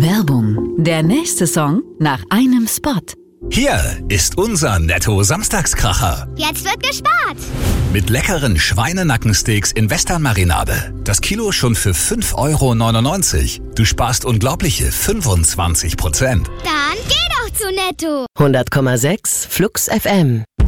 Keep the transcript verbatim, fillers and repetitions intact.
Werbung. Der nächste Song nach einem Spot. Hier ist unser Netto-Samstagskracher. Jetzt wird gespart. Mit leckeren Schweinenackensteaks in Western-Marinade. Das Kilo schon für fünf Euro neunundneunzig. Du sparst unglaubliche fünfundzwanzig Prozent. Dann geh doch zu Netto. hundert Komma sechs Flux F M.